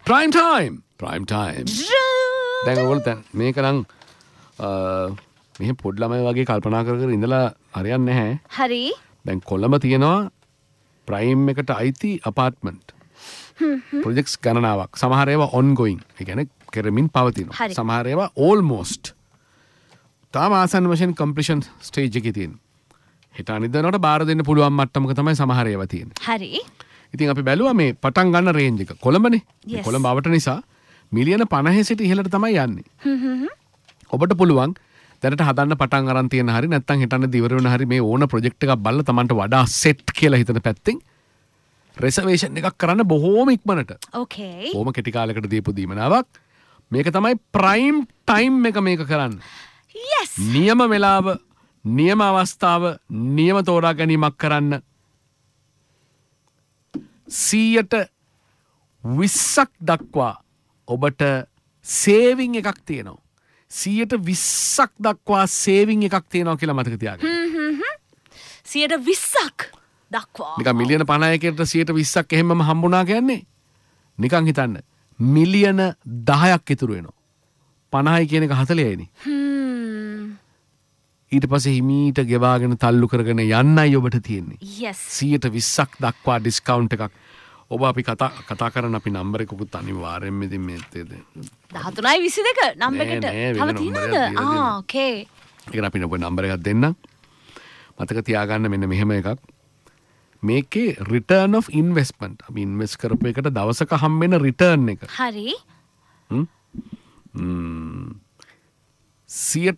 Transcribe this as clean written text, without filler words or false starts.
Prime time දැන් ඔයගොල්ලෝ දැන් මේක නම් මෙහෙ පොඩි ළමයි වගේ කල්පනා කර කර ඉඳලා හරියන්නේ නැහැ. හරි. දැන් කොළඹ තියෙනවා ප්‍රයිම් එකට අයිති අපාර්ට්මන්ට් ප්‍රොජෙක්ට්ස් ගණනාවක්. සමහර ඒවා ongoing. ඒ කියන්නේ කරමින් පවතිනවා. සමහර ඒවා almost තාම ආසන්න වශයෙන් completion stage එකේ තියෙනවා. හිත අනිද්දානට බාර දෙන්න පුළුවන් මට්ටමක තමයි සමහර ඒවා තියෙන්නේ. හරි. ඉතින් අපි බැලුවා මේ පටන් ගන්න රේන්ජ් එක. කොළඹනේ. කොළඹ අවට නිසා මිලියන 50 සිට ඉහළට තමයි යන්නේ. ඔබට පුළුවන් දැනට හදන්න පටන් අරන් තියෙන හරි නැත්නම් හිතන්න දිවර වෙන හරි මේ ඕන ප්‍රොජෙක්ට් එකක් බලලා Tamanට වඩා සෙට් කියලා හිතන පැත්තෙන් රිසර්වේෂන් එකක් කරන්න බොහෝම ඉක්මනට. ඕකේ. බොහොම කෙටි කාලයකට දීපු දීමනාවක්. මේක තමයි ප්‍රයිම් ටයිම් එක මේක කරන්න. yes. නියම වෙලාව, නියම අවස්ථාව, නියම තෝරා ගැනීමක් කරන්න. 120ක් දක්වා ඔබට සේවිං එකක් තියෙනවා. 120ක් දක්වා සේවිං එකක් තියෙනවා කියලා මතක තියාගන්න. 120ක් දක්වා. නිකන් මිලියන 50කකට 120ක් එහෙමම හම්බුණා කියන්නේ නිකන් හිතන්න මිලියන 10ක් ඉතුරු වෙනවා. 50යි කියන එක 40යි නේ. ඊට පස්සේ හිමීට ගෙවාගෙන තල්ලු කරගෙන යන්නයි ඔබට තියෙන්නේ. yes. 120ක් දක්වා ඩිස්කවුන්ට් එකක්. ඔබ අපි කතා කරන අපි නම්බර එකකුත් අනිවාර්යෙන්ම ඉතින් මේ 13:22 නම්බර එකට තව තියෙනවද? ඕකේ. ඒක අපි ඔබ නම්බර එකක් දෙන්නම්. මතක තියාගන්න මෙන්න මෙහෙම එකක්. මේකේ return of investment. අපි ඉන්වෙස්ට් කරපු එකට දවසක හම්බෙන රිටර්න් එක. හරි.